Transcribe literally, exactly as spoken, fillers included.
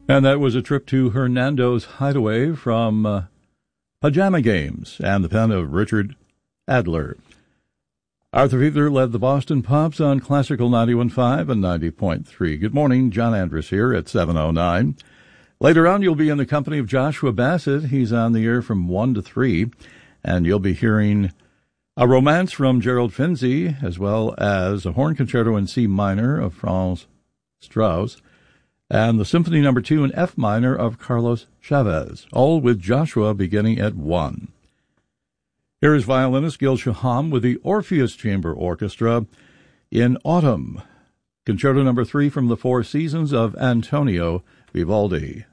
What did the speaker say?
And that was a trip to Hernando's Hideaway from uh, Pajama Games and the pen of Richard Adler. Arthur Fiedler led the Boston Pops on Classical ninety-one point five and ninety point three. Good morning, John Andrus here at seven oh nine. Later on, you'll be in the company of Joshua Bassett. He's on the air from one to three, and you'll be hearing a romance from Gerald Finzi, as well as a horn concerto in C minor of Franz Strauss, and the Symphony Number Two in F minor of Carlos Chavez, all with Joshua beginning at one. Here is violinist Gil Shaham with the Orpheus Chamber Orchestra in Autumn, Concerto Number Three from the Four Seasons of Antonio Vivaldi.